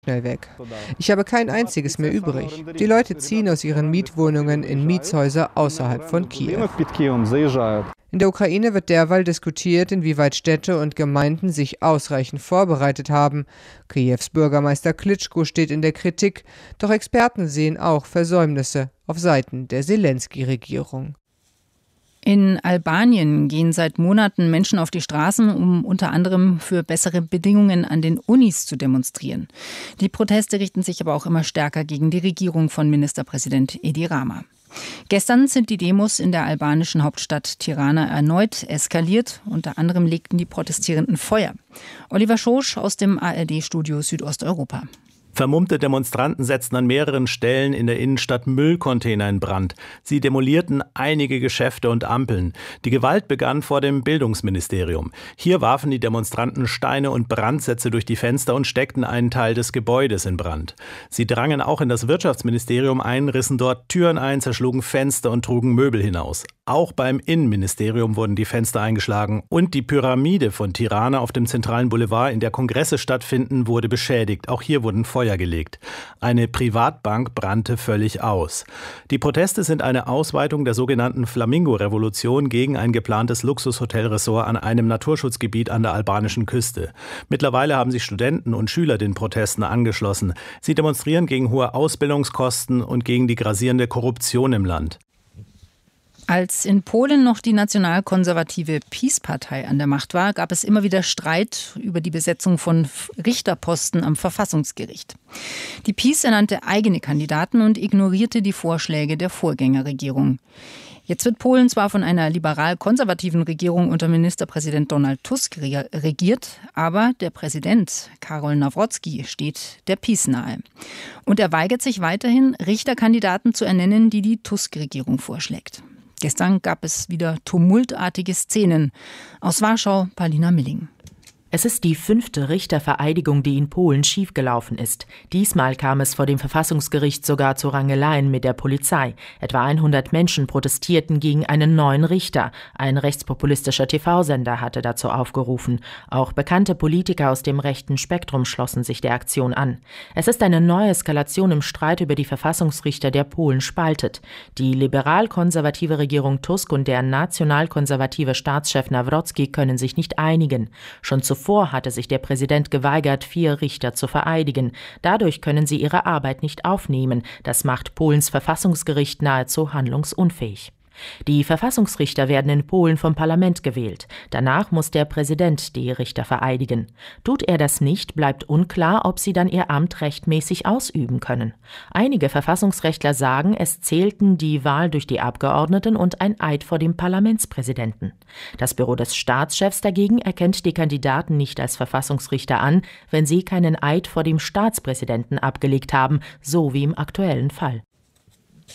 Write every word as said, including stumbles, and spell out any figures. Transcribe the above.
schnell weg. Ich habe kein einziges mehr übrig. Die Leute ziehen aus ihren Mietwohnungen in Mietshäuser außerhalb von Kiew. In der Ukraine wird derweil diskutiert, inwieweit Städte und Gemeinden sich ausreichend vorbereitet haben. Kiews Bürgermeister Klitschko steht in der Kritik, doch Experten sehen auch Versäumnisse auf Seiten der Selenskyj-Regierung. In Albanien gehen seit Monaten Menschen auf die Straßen, um unter anderem für bessere Bedingungen an den Unis zu demonstrieren. Die Proteste richten sich aber auch immer stärker gegen die Regierung von Ministerpräsident Edi Rama. Gestern sind die Demos in der albanischen Hauptstadt Tirana erneut eskaliert. Unter anderem legten die Protestierenden Feuer. Oliver Schosch aus dem A R D-Studio Südosteuropa. Vermummte Demonstranten setzten an mehreren Stellen in der Innenstadt Müllcontainer in Brand. Sie demolierten einige Geschäfte und Ampeln. Die Gewalt begann vor dem Bildungsministerium. Hier warfen die Demonstranten Steine und Brandsätze durch die Fenster und steckten einen Teil des Gebäudes in Brand. Sie drangen auch in das Wirtschaftsministerium ein, rissen dort Türen ein, zerschlugen Fenster und trugen Möbel hinaus. Auch beim Innenministerium wurden die Fenster eingeschlagen. Und die Pyramide von Tirana auf dem zentralen Boulevard, in der Kongresse stattfinden, wurde beschädigt. Auch hier wurden Feuer gelegt. Eine Privatbank brannte völlig aus. Die Proteste sind eine Ausweitung der sogenannten Flamingo-Revolution gegen ein geplantes Luxushotelressort an einem Naturschutzgebiet an der albanischen Küste. Mittlerweile haben sich Studenten und Schüler den Protesten angeschlossen. Sie demonstrieren gegen hohe Ausbildungskosten und gegen die grassierende Korruption im Land. Als in Polen noch die nationalkonservative PiS-Partei an der Macht war, gab es immer wieder Streit über die Besetzung von Richterposten am Verfassungsgericht. Die PiS ernannte eigene Kandidaten und ignorierte die Vorschläge der Vorgängerregierung. Jetzt wird Polen zwar von einer liberal-konservativen Regierung unter Ministerpräsident Donald Tusk regiert, aber der Präsident Karol Nawrocki steht der PiS nahe. Und er weigert sich weiterhin, Richterkandidaten zu ernennen, die die Tusk-Regierung vorschlägt. Gestern gab es wieder tumultartige Szenen. Aus Warschau, Paulina Milling. Es ist die fünfte Richtervereidigung, die in Polen schiefgelaufen ist. Diesmal kam es vor dem Verfassungsgericht sogar zu Rangeleien mit der Polizei. Etwa hundert Menschen protestierten gegen einen neuen Richter. Ein rechtspopulistischer T V-Sender hatte dazu aufgerufen. Auch bekannte Politiker aus dem rechten Spektrum schlossen sich der Aktion an. Es ist eine neue Eskalation im Streit über die Verfassungsrichter, der Polen spaltet. Die liberal-konservative Regierung Tusk und der nationalkonservative Staatschef Nawrocki können sich nicht einigen. Schon zuvor Zuvor hatte sich der Präsident geweigert, vier Richter zu vereidigen. Dadurch können sie ihre Arbeit nicht aufnehmen. Das macht Polens Verfassungsgericht nahezu handlungsunfähig. Die Verfassungsrichter werden in Polen vom Parlament gewählt. Danach muss der Präsident die Richter vereidigen. Tut er das nicht, bleibt unklar, ob sie dann ihr Amt rechtmäßig ausüben können. Einige Verfassungsrechtler sagen, es zählten die Wahl durch die Abgeordneten und ein Eid vor dem Parlamentspräsidenten. Das Büro des Staatschefs dagegen erkennt die Kandidaten nicht als Verfassungsrichter an, wenn sie keinen Eid vor dem Staatspräsidenten abgelegt haben, so wie im aktuellen Fall.